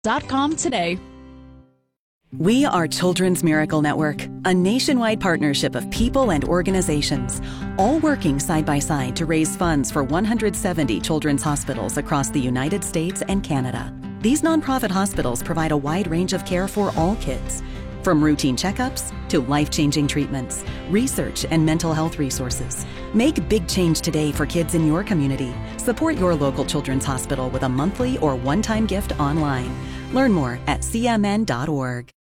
today. We are Children's Miracle Network, a nationwide partnership of people and organizations, all working side by side to raise funds for 170 children's hospitals across the United States and Canada. These nonprofit hospitals provide a wide range of care for all kids, from routine checkups to life-changing treatments, research, and mental health resources. Make big change today for kids in your community. Support your local children's hospital with a monthly or one-time gift online. Learn more at cmn.org.